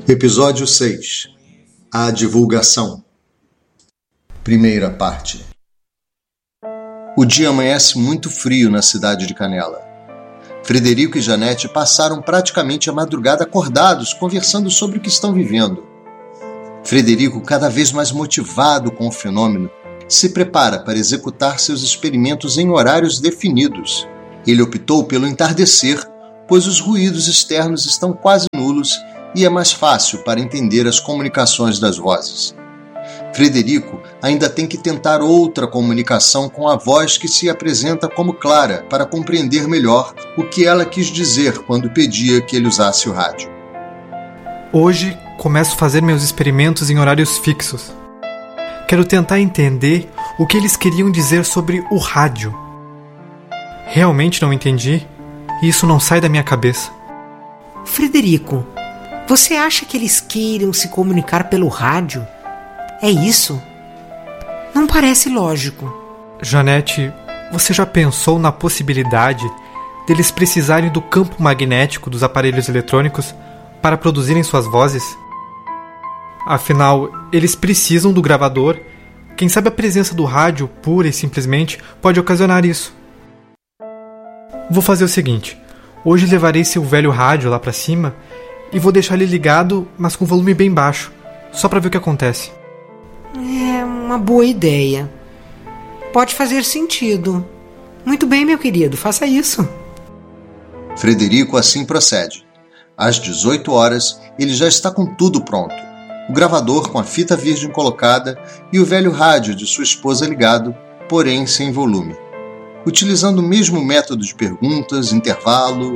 Episódio 6. A divulgação. Primeira parte. O dia amanhece muito frio na cidade de Canela. Frederico e Janete passaram praticamente a madrugada acordados, conversando sobre o que estão vivendo. Frederico, cada vez mais motivado com o fenômeno, se prepara para executar seus experimentos em horários definidos. Ele optou pelo entardecer, pois os ruídos externos estão quase nulos e é mais fácil para entender as comunicações das vozes. Frederico ainda tem que tentar outra comunicação com a voz que se apresenta como Clara para compreender melhor o que ela quis dizer quando pedia que ele usasse o rádio. Hoje começo a fazer meus experimentos em horários fixos. Quero tentar entender o que eles queriam dizer sobre o rádio. Realmente não entendi e isso não sai da minha cabeça. Frederico, você acha que eles queiram se comunicar pelo rádio? É isso? Não parece lógico. Janete, você já pensou na possibilidade deles precisarem do campo magnético dos aparelhos eletrônicos para produzirem suas vozes? Afinal, eles precisam do gravador. Quem sabe a presença do rádio, pura e simplesmente, pode ocasionar isso. Vou fazer o seguinte. Hoje levarei seu velho rádio lá pra cima e vou deixar ele ligado, mas com volume bem baixo, só pra ver o que acontece. É uma boa ideia. Pode fazer sentido. Muito bem, meu querido, faça isso. Frederico assim procede. Às 18 horas, ele já está com tudo pronto. O gravador com a fita virgem colocada e o velho rádio de sua esposa ligado, porém sem volume. Utilizando o mesmo método de perguntas, intervalo,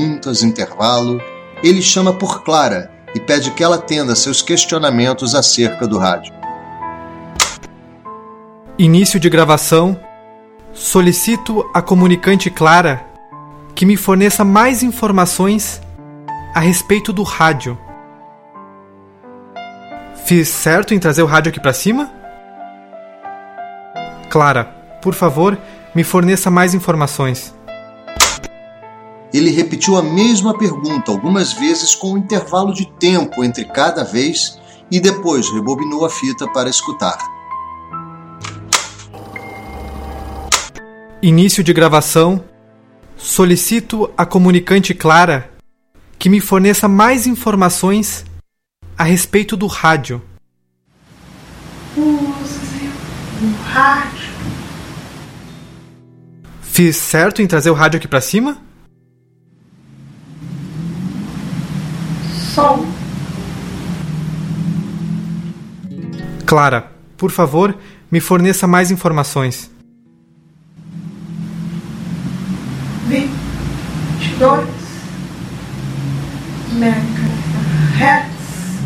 ele chama por Clara e pede que ela atenda seus questionamentos acerca do rádio. Início de gravação. Solicito a comunicante Clara que me forneça mais informações a respeito do rádio. Fiz certo em trazer o rádio aqui para cima? Clara, por favor, me forneça mais informações. Ele repetiu a mesma pergunta algumas vezes com um intervalo de tempo entre cada vez e depois rebobinou a fita para escutar. Início de gravação. Solicito a comunicante Clara que me forneça mais informações a respeito do rádio. Use o rádio. Fiz certo em trazer o rádio aqui para cima? Som. Clara, por favor, me forneça mais informações. 22 megahertz.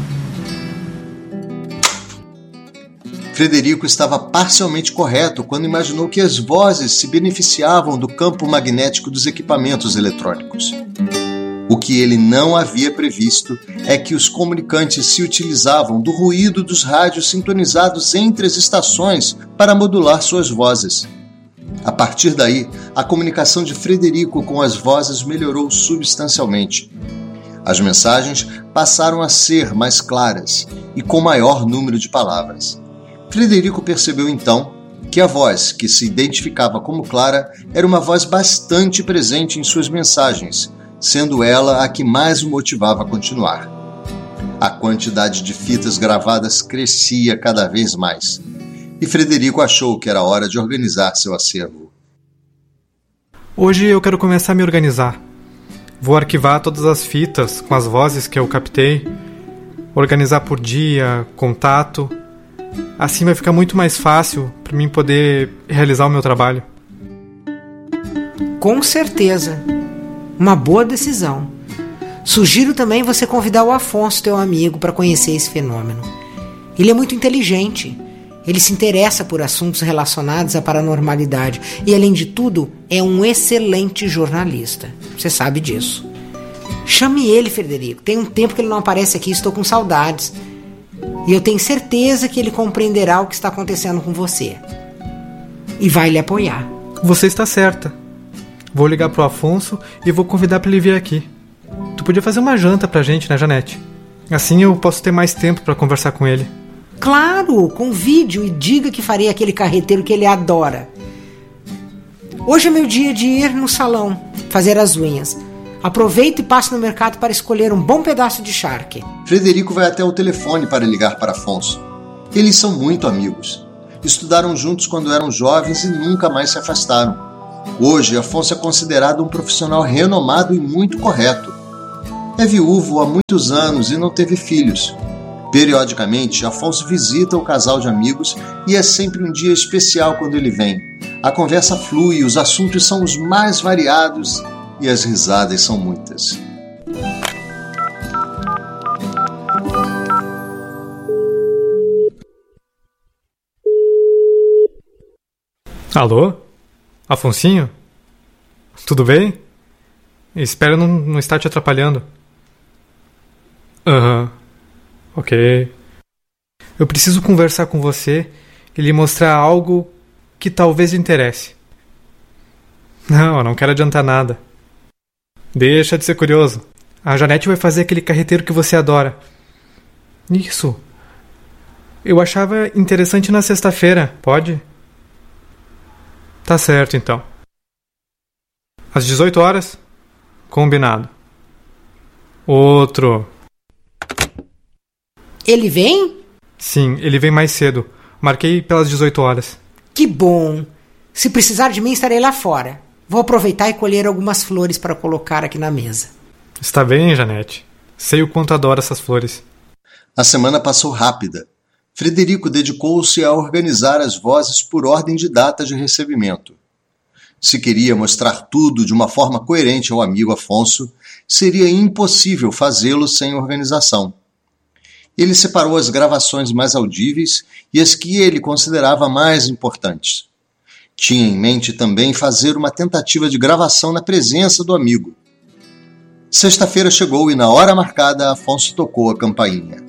Frederico estava parcialmente correto quando imaginou que as vozes se beneficiavam do campo magnético dos equipamentos eletrônicos. O que ele não havia previsto é que os comunicantes se utilizavam do ruído dos rádios sintonizados entre as estações para modular suas vozes. A partir daí, a comunicação de Frederico com as vozes melhorou substancialmente. As mensagens passaram a ser mais claras e com maior número de palavras. Frederico percebeu então que a voz que se identificava como Clara era uma voz bastante presente em suas mensagens, sendo ela a que mais o motivava a continuar. A quantidade de fitas gravadas crescia cada vez mais, e Frederico achou que era hora de organizar seu acervo. Hoje eu quero começar a me organizar. Vou arquivar todas as fitas com as vozes que eu captei, organizar por dia, contato. Assim vai ficar muito mais fácil para mim poder realizar o meu trabalho. Com certeza. Uma boa decisão. Sugiro também você convidar o Afonso, teu amigo, para conhecer esse fenômeno. Ele é muito inteligente. Ele se interessa por assuntos relacionados à paranormalidade e, além de tudo, é um excelente jornalista. Você sabe disso. Chame ele, Frederico. Tem um tempo que ele não aparece aqui e estou com saudades. E eu tenho certeza que ele compreenderá o que está acontecendo com você. E vai lhe apoiar. Você está certa. Vou ligar pro Afonso e vou convidar para ele vir aqui. Tu podia fazer uma janta pra gente, né, Janete? Assim eu posso ter mais tempo para conversar com ele. Claro, convide-o e diga que farei aquele carreteiro que ele adora. Hoje é meu dia de ir no salão, fazer as unhas. Aproveito e passo no mercado para escolher um bom pedaço de charque. Frederico vai até o telefone para ligar para Afonso. Eles são muito amigos. Estudaram juntos quando eram jovens e nunca mais se afastaram. Hoje, Afonso é considerado um profissional renomado e muito correto. É viúvo há muitos anos e não teve filhos. Periodicamente, Afonso visita o casal de amigos e é sempre um dia especial quando ele vem. A conversa flui, os assuntos são os mais variados e as risadas são muitas. Alô? Afonsinho? Tudo bem? Espero não estar te atrapalhando. Ok. Eu preciso conversar com você e lhe mostrar algo que talvez lhe interesse. Não quero adiantar nada. Deixa de ser curioso. A Janete vai fazer aquele carreteiro que você adora. Isso. Eu achava interessante na sexta-feira. Pode? Tá certo, então. Às 18 horas? Combinado. Outro. Ele vem? Sim, ele vem mais cedo. Marquei pelas 18 horas. Que bom. Se precisar de mim, estarei lá fora. Vou aproveitar e colher algumas flores para colocar aqui na mesa. Está bem, Janete. Sei o quanto adoro essas flores. A semana passou rápida. Frederico dedicou-se a organizar as vozes por ordem de data de recebimento. Se queria mostrar tudo de uma forma coerente ao amigo Afonso, seria impossível fazê-lo sem organização. Ele separou as gravações mais audíveis e as que ele considerava mais importantes. Tinha em mente também fazer uma tentativa de gravação na presença do amigo. Sexta-feira chegou e, na hora marcada, Afonso tocou a campainha.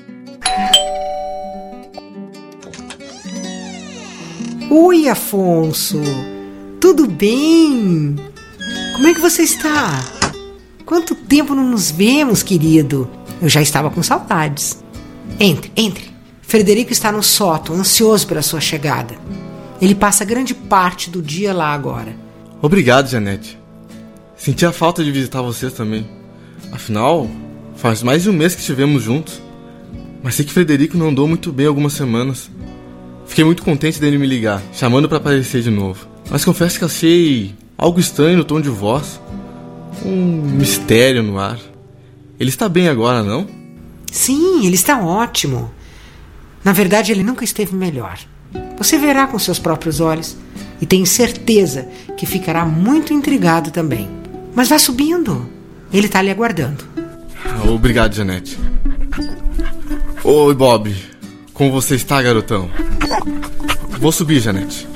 Oi, Afonso. Tudo bem? Como é que você está? Quanto tempo não nos vemos, querido? Eu já estava com saudades. Entre. Frederico está no sótão, ansioso pela sua chegada. Ele passa grande parte do dia lá agora. Obrigado, Janete. Senti a falta de visitar vocês também. Afinal, faz mais de um mês que estivemos juntos. Mas sei que Frederico não andou muito bem algumas semanas. Fiquei muito contente dele me ligar, chamando para aparecer de novo. Mas confesso que achei algo estranho no tom de voz. Um mistério no ar. Ele está bem agora, não? Sim, ele está ótimo. Na verdade, ele nunca esteve melhor. Você verá com seus próprios olhos. E tenho certeza que ficará muito intrigado também. Mas vá subindo. Ele está lhe aguardando. Obrigado, Janete. Oi, Bob. Como você está, garotão? Vou subir, Janete.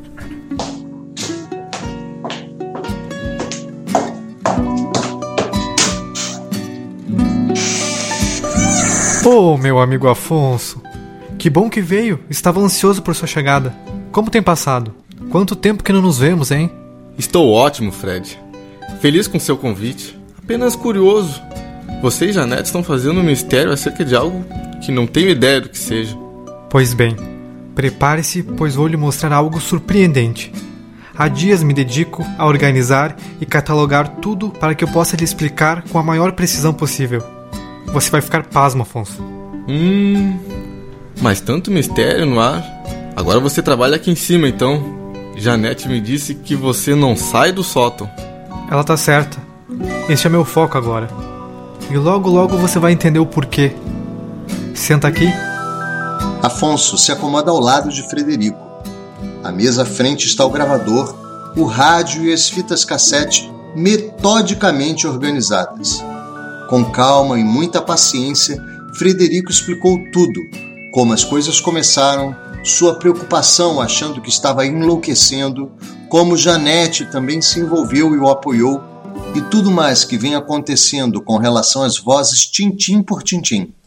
Meu amigo Afonso. Que bom que veio. Estava ansioso por sua chegada. Como tem passado? Quanto tempo que não nos vemos, hein? Estou ótimo, Fred. Feliz com seu convite. Apenas curioso. Você e Janete estão fazendo um mistério acerca de algo que não tenho ideia do que seja. Pois bem, prepare-se, pois vou lhe mostrar algo surpreendente. Há dias me dedico a organizar e catalogar tudo para que eu possa lhe explicar com a maior precisão possível. Você vai ficar pasmo, Afonso. Mas tanto mistério no ar. Agora você trabalha aqui em cima, então. Janete me disse que você não sai do sótão. Ela tá certa. Este é meu foco agora. E logo você vai entender o porquê. Senta aqui. Afonso se acomoda ao lado de Frederico. À mesa à frente está o gravador, o rádio e as fitas cassete metodicamente organizadas. Com calma e muita paciência, Frederico explicou tudo, como as coisas começaram, sua preocupação achando que estava enlouquecendo, como Janete também se envolveu e o apoiou, e tudo mais que vem acontecendo com relação às vozes tintim por tintim.